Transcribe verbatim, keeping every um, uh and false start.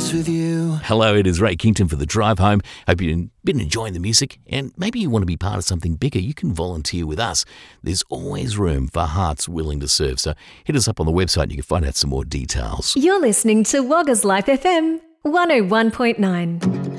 this with you. Hello, it is Ray Kington for The Drive Home. Hope you've been enjoying the music, and maybe you want to be part of something bigger. You can volunteer with us. There's always room for hearts willing to serve. So hit us up on the website and you can find out some more details. You're listening to Wagga's Life F M one oh one point nine.